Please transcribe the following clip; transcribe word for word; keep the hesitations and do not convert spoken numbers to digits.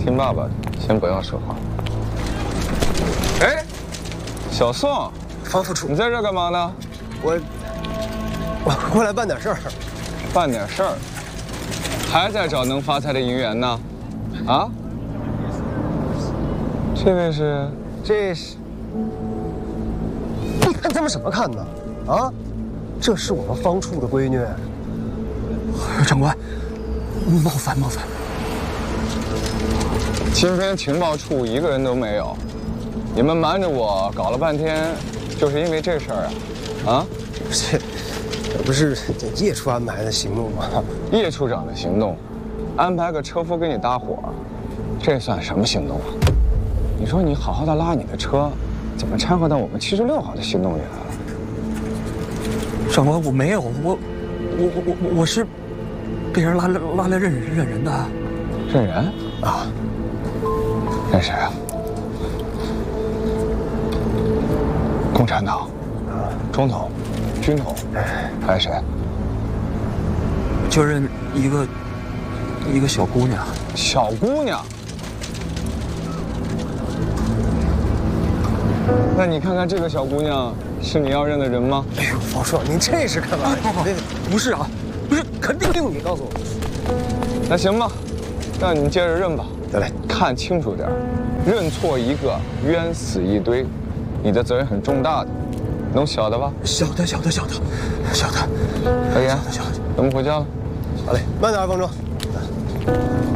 听爸爸的，先不要说话。哎，小宋， 方副处， 你在这干嘛呢？ 我我过来办点事儿。 办点事儿？还在找能发财的银元呢？啊？这位是？ 这是？你看他们什么看呢？啊，这是我们方处的闺女。 长官，冒犯冒犯。 今天情报处一个人都没有，你们瞒着我搞了半天，就是因为这事儿啊？啊？ 这这不是这叶处安排的行动吗？ 叶处长的行动，安排个车夫给你搭伙，这算什么行动啊？你说你好好的拉你的车，怎么掺和到我们七十六号的行动里来了？ 长官，我没有，我我我我我是被人拉来拉来认认人的。 认人啊？ 认谁啊？共产党，中统、军统，还有谁？ 就认一个一个小姑娘。 小姑娘？那你看看这个小姑娘是你要认的人吗？ 哎呦，方处长，您这是干嘛？ 不是啊，不是，肯定定你告诉我。 那行吧，让你们接着认吧。 得嘞， 看清楚点，认错一个，冤死一堆，你的责任很重大的，能晓得吧？ 晓得，晓得，晓得，晓得。 大爷， 晓得，晓得。 咱们回家了。 好嘞，慢点啊，方舟。